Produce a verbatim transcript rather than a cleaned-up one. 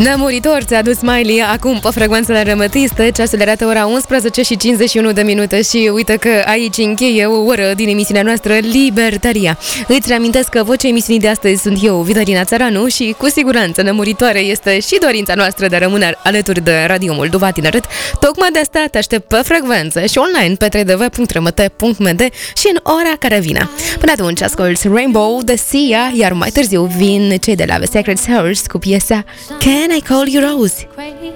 Nemuritor ți-a adus Miley acum pe frecvențele rămătiste. Ceasul arată ora unsprezece și cincizeci și unu de minute și uite că aici încheie o oră din emisiunea noastră Libertaria. Îți reamintesc că vocea emisiunii de astăzi sunt eu, Vitalina Țăranu, și cu siguranță nemuritoare este și dorința noastră de a rămâne alături de Radio Moldova Tineret. Tocmai de asta te aștept pe frecvențe și online pe w w w punct r m t punct m d și în ora care vine. Până atunci asculți Rainbow de Sia, iar mai târziu vin cei de la The Sacred Source cu piesa Can I Call You Rose?